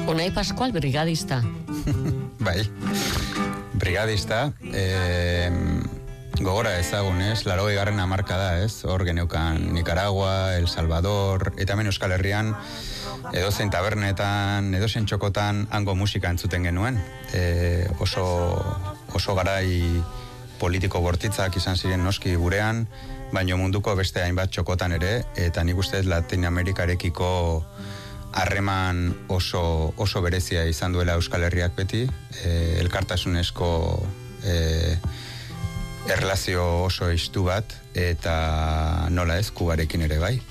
Unai Pascual, brigadista. Bai, brigadista, gogora ezagun, ez? 80. hamarkada, ez? Hor geneukan Nicaragua, El Salvador, eta hemen Euskal Herrian, edozein tabernetan, edozein txokotan, hango musika entzuten genuen. Oso garai politiko bortitzak izan ziren noski gurean, baino munduko beste hainbat txokotan ere, eta nik uste Latinoamerikarekiko harreman oso berezia izan duela Euskal Herriak beti, elkartasunezko erlazio oso estu bat, eta nola ez, Kubarekin ere bai.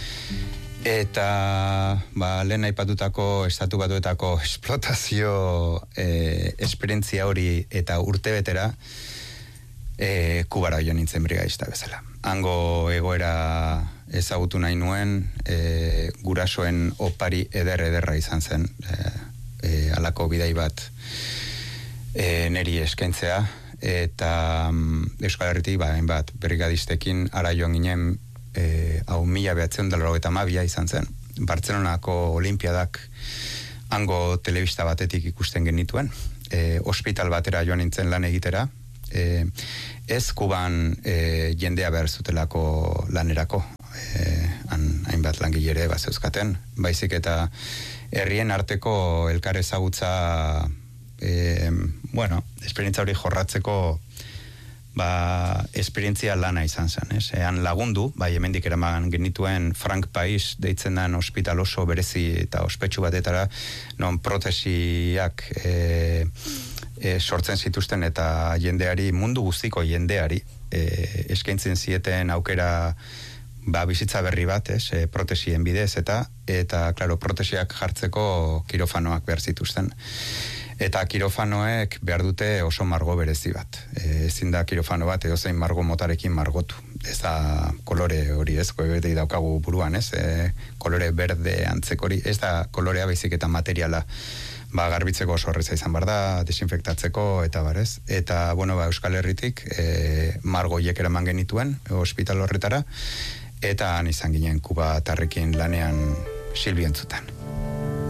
Eta lehen aipatutako estatu batuetako esplotazio esperientzia hori eta urtebetera Kubara joan nintzen brigadista bezala. Hango egoera ezagutu nahi nuen, gurasoen opari ederra izan zen, halako bidai bat neri eskaintzea, eta Euskal Herritik hainbat brigadistekin ara joan ginen, hau 1992 izan zen. Bartzelonako olimpiadak hango telebista batetik ikusten genituen, ospital batera joan nintzen lan egitera, ez Kuban jendea behar zutelako lanerako, hainbat langilere bazeuzkaten, baizik eta herrien arteko elkar ezagutza, esperientzia hori jorratzeko esperientzia lana izan zen, ez? Ean lagundu, hemendik eraman genituen Frank Pais deitzen den ospital oso berezi eta ospetsu batetara, non protesiak sortzen zituzten eta jendeari, mundu guztiko jendeari, eskaintzen zieten aukera bizitza berri bat, protesien bidez, eta klaro, protesiak jartzeko kirofanoak behar zituzten. Eta kirofanoek behar dute oso margo berezi bat. Ezin da kirofano bat edozein margo motarekin margotu. Ez da kolore hori, ez, beti daukagu buruan, ez, kolore berde antzekori, ez da kolorea baizik eta materiala, garbitzeko oso horreza izan behar da, desinfektatzeko, eta barez. Eta, Euskal Herritik margo hiek eraman genituen, ospital horretara, eta han izan ginen Kuba tarrekin lanean Silbi entzutan.